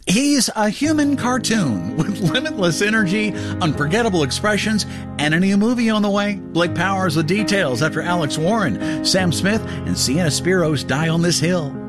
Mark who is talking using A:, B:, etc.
A: He's a human cartoon with limitless energy, unforgettable expressions, and a new movie on the way. Blake Powers with details after Alex Warren, Sam Smith, and Sienna Spiros die on this hill.